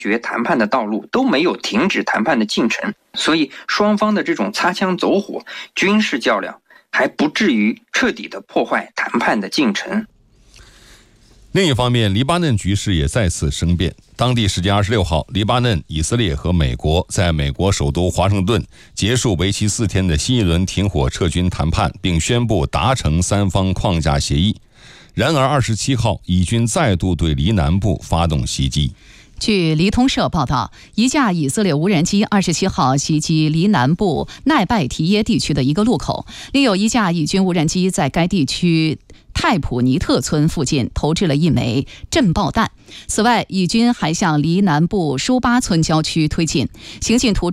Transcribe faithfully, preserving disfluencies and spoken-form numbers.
决谈判的道路，都没有停止谈判的进程。所以双方的这种擦枪走火、军事较量还不至于彻底的破坏谈判的进程。 另一方面，黎巴嫩局势也再次生变。当地时间二十六号，黎巴嫩、以色列和美国在美国首都华盛顿结束为期四天的新一轮停火撤军谈判，并宣布达成三方框架协议。然而二十七号，以军再度对黎南部发动袭击。 据黎通社报道，一架以色列无人机二十七号袭击黎南部奈拜提耶地区的一个路口，另有一架以军无人机在该地区泰普尼特村附近投掷了一枚震爆弹。此外，以军还向黎南部舒巴村郊区推进，行进途